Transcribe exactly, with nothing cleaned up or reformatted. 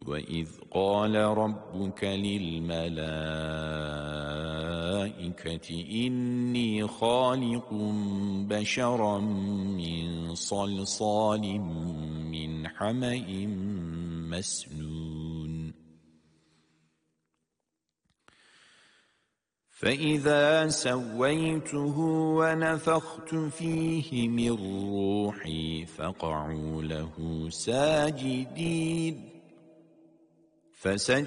وَإِذْ قَالَ رَبُّكَ لِلْمَلَائِكَةِ إِنِّي خَالِقٌ بَشَرًا مِنْ صَلْصَالٍ مِنْ حَمَإٍ مَسْنُونٍ فَإِذَا سَوَّيْتُهُ وَنَفَخْتُ فِيهِ مِنْ رُوحِي فَقَعُوا لَهُ سَاجِدِينَ فَسَجَدُوا